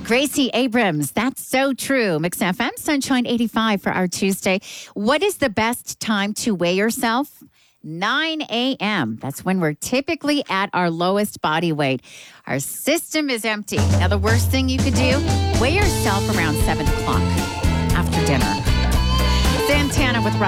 Gracie Abrams, that's so true. Mix FM, Sunshine 85 for our Tuesday. What is the best time to weigh yourself? 9 a.m. That's when we're typically at our lowest body weight. Our system is empty. Now, the worst thing you could do, weigh yourself around 7 o'clock after dinner. Santana with